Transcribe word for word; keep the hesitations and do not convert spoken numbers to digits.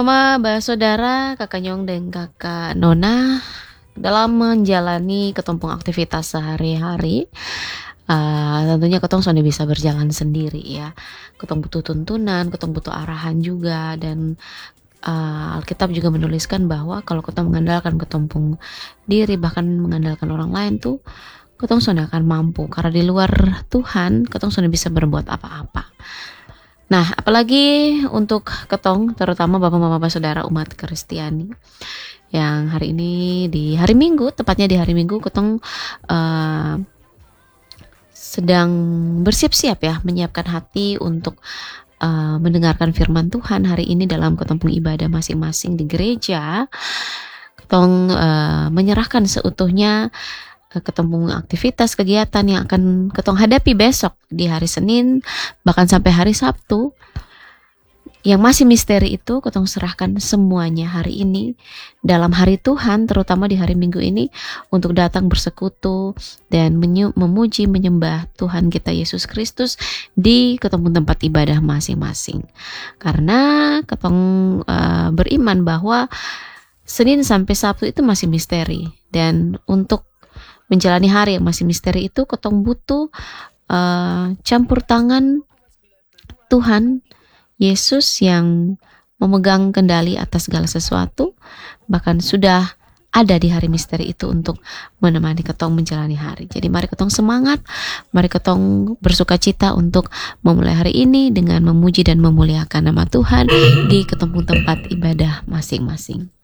Sama Mbak Saudara, Kakak Nyong dan Kakak Nona dalam menjalani ketumpung aktivitas sehari-hari, eee, tentunya katong sudah bisa berjalan sendiri ya. Katong butuh tuntunan, katong butuh arahan juga dan, eee, Alkitab juga menuliskan bahwa kalau katong mengandalkan ketumpung diri, bahkan mengandalkan orang lain tuh, katong sudah akan mampu karena di luar Tuhan, katong sudah bisa berbuat apa-apa. Nah, apalagi untuk ketong, terutama Bapak Mama Saudara umat Kristiani yang hari ini di hari Minggu, tepatnya di hari Minggu ketong uh, sedang bersiap-siap ya, menyiapkan hati untuk uh, mendengarkan firman Tuhan hari ini dalam ketumpung ibadah masing-masing di gereja. Ketong uh, menyerahkan seutuhnya ketumpung aktivitas kegiatan yang akan ketong hadapi besok di hari Senin bahkan sampai hari Sabtu. Yang masih misteri itu ketong serahkan semuanya hari ini dalam hari Tuhan, terutama di hari Minggu ini, untuk datang bersekutu dan menyu- memuji menyembah Tuhan kita Yesus Kristus di ketumpung tempat ibadah masing-masing. Karena ketong uh, beriman bahwa Senin sampai Sabtu itu masih misteri, dan untuk menjalani hari yang masih misteri itu ketong butuh uh, campur tangan Tuhan Yesus yang memegang kendali atas segala sesuatu, bahkan sudah ada di hari misteri itu untuk menemani ketong menjalani hari. Jadi mari ketong semangat, mari ketong bersuka cita untuk memulai hari ini dengan memuji dan memuliakan nama Tuhan di ketumpung tempat ibadah masing-masing.